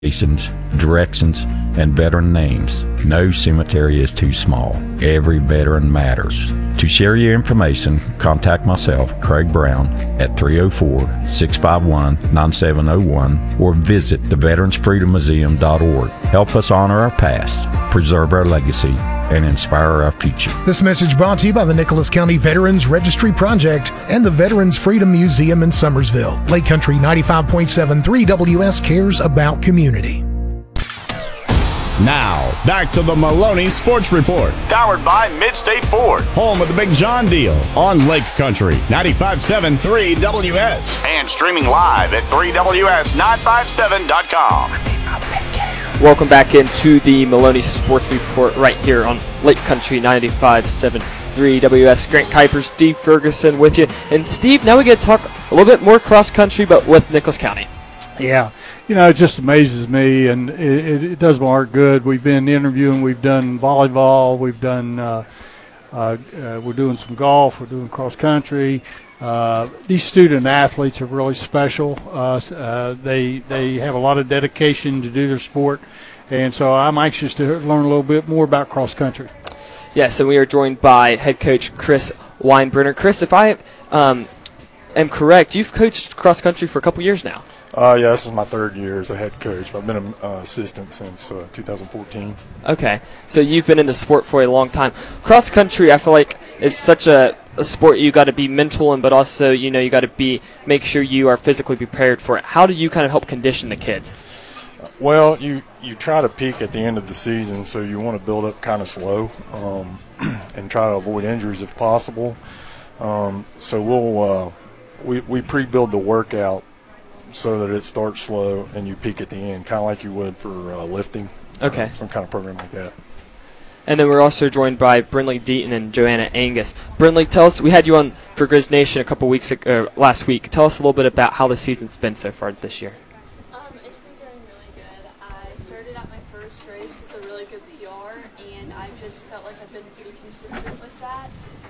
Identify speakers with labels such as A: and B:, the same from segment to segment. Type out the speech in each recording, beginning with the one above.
A: directions, and veteran names. No cemetery is too small. Every veteran matters. To share your information, contact myself, Craig Brown, at 304-651-9701 or visit theveteransfreedommuseum.org. Help us honor our past, preserve our legacy, and inspire our future.
B: This message brought to you by the Nicholas County Veterans Registry Project and the Veterans Freedom Museum in Summersville. Lake Country 95.73 WS cares about community.
C: Now, back to the Maloney Sports Report.
D: Powered by Midstate Ford.
C: Home of the Big John deal on Lake Country 95.7 3WS.
D: And streaming live at 3WS957.com.
E: Welcome back into the Maloney Sports Report right here on Lake Country 95.7 3WS. Grant Kuipers, Steve Ferguson with you. And Steve, now we get to talk a little bit more cross country, but with Nicholas County.
F: Yeah, it just amazes me, and it does my heart good. We've been interviewing, we've done volleyball, we've done, we're doing some golf, we're doing cross country. These student athletes are really special. They have a lot of dedication to do their sport, and so I'm anxious to learn a little bit more about cross country.
E: Yes, and we are joined by head coach Chris Weinbrenner. Chris, if I am correct, you've coached cross country for a couple years now.
G: Yeah, this is my third year as a head coach. I've been an assistant since 2014.
E: Okay, so you've been in the sport for a long time. Cross country, I feel like, is such a sport you got to be mental in, but also, you got to make sure you are physically prepared for it. How do you kind of help condition the kids?
G: Well, you try to peak at the end of the season, so you want to build up kind of slow and try to avoid injuries if possible. So we pre-build the workout so that it starts slow and you peak at the end, kind of like you would for lifting.
E: Okay.
G: Some kind of program like that.
E: And then we're also joined by Brinley Deaton and Joanna Angus. Brinley, tell us, we had you on for Grizz Nation a couple weeks ago, last week. Tell us a little bit about how the season's been so far this year.
H: It's been going really good. I started out my first race with a really good PR, and I just felt like I've been pretty consistent with that.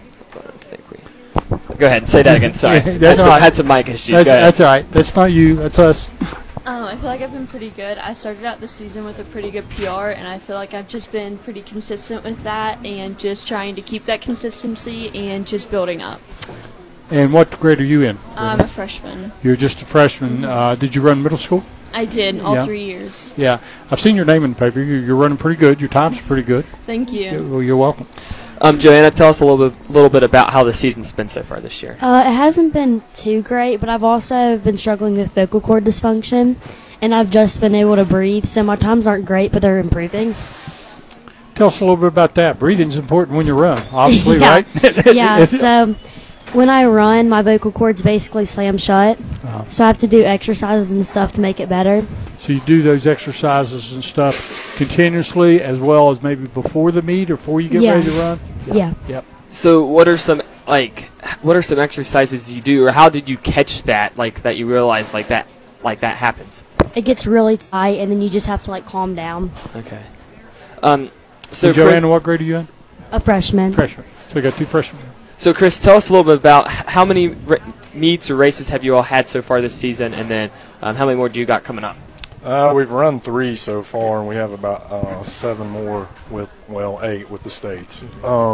E: Go ahead and say that again. Sorry. I had some mic issues.
F: That's all right. That's not you. That's us.
H: I feel like I've been pretty good. I started out the season with a pretty good PR, and I feel like I've just been pretty consistent with that and just trying to keep that consistency and just building up.
F: And what grade are you in?
H: I'm a freshman.
F: You're just a freshman. Did you run middle school?
H: I did, all 3 years.
F: Yeah. I've seen your name in the paper. You're running pretty good. Your times are pretty good.
H: Thank you.
F: You're welcome.
E: Joanna, tell us a little bit about how the season's been so far this year.
I: It hasn't been too great, but I've also been struggling with vocal cord dysfunction, and I've just been able to breathe, so my times aren't great, but they're improving.
F: Tell us a little bit about that. Breathing's important when you run, obviously,
I: yeah.
F: right?
I: Yeah, so when I run, my vocal cords basically slam shut, so I have to do exercises and stuff to make it better.
F: So you do those exercises and stuff continuously, as well as maybe before the meet or before you get ready to run?
I: Yeah.
F: Yep.
E: So what are some exercises you do, or how did you catch that, that you realize that happens?
I: It gets really tight, and then you just have to calm down.
E: Okay.
F: So Joanna, what grade are you in?
I: A freshman.
F: Freshman. So we got 2 freshmen.
E: So Chris, tell us a little bit about how many meets or races have you all had so far this season, and then how many more do you got coming up?
G: We've run 3 so far, and we have about 7 more 8 with the states.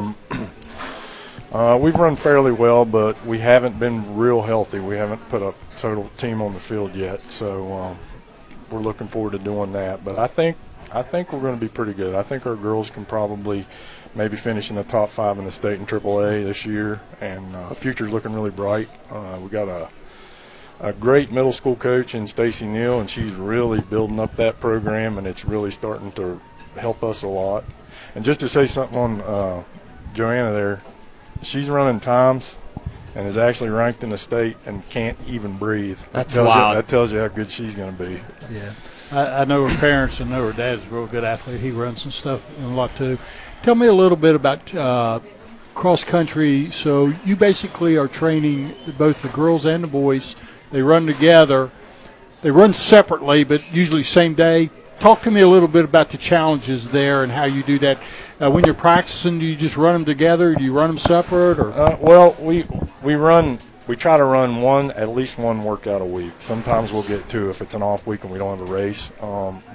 G: We've run fairly well, but we haven't been real healthy. We haven't put a total team on the field yet, so we're looking forward to doing that. But I think we're going to be pretty good. I think our girls can probably maybe finish in the top 5 in the state in AAA this year, and the future's looking really bright. We got a great middle school coach in Stacy Neal, and she's really building up that program, and it's really starting to help us a lot. And just to say something on Joanna there, she's running times and is actually ranked in the state and can't even breathe.
E: That's wild.
G: That tells you how good she's going to be.
F: Yeah. I know her parents and know her dad's a real good athlete. He runs some stuff a lot too. Tell me a little bit about cross country. So you basically are training both the girls and the boys. They run together. They run separately, but usually same day. Talk to me a little bit about the challenges there and how you do that. When you're practicing, do you just run them together? Do you run them separate? Or
G: well, we run we try to run at least one workout a week. Sometimes we'll get two if it's an off week and we don't have a race.